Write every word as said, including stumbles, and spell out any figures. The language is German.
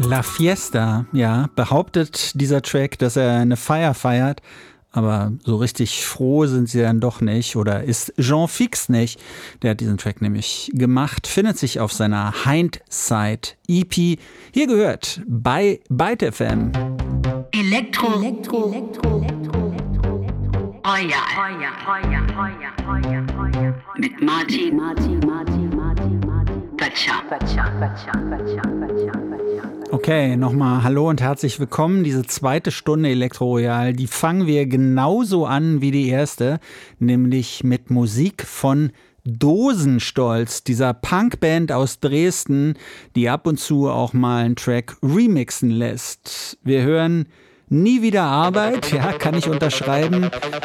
La Fiesta, ja, behauptet dieser Track, dass er eine Feier feiert, aber so richtig froh sind sie dann doch nicht, oder ist Jean Fix nicht. Der hat diesen Track nämlich gemacht, findet sich auf seiner Hindsight-E P. Hier gehört bei Byte F M. Elektro, Elektro, Elektro, Elektro, Royal. Mit Martin, Martin, Martin, Martin, Martin, Böttcher. Okay, nochmal hallo und herzlich willkommen. Diese zweite Stunde Elektro Royal, die fangen wir genauso an wie die erste, nämlich mit Musik von Dosenstolz, dieser Punkband aus Dresden, die ab und zu auch mal einen Track remixen lässt. Wir hören Nie wieder Arbeit, ja, kann ich unterschreiben.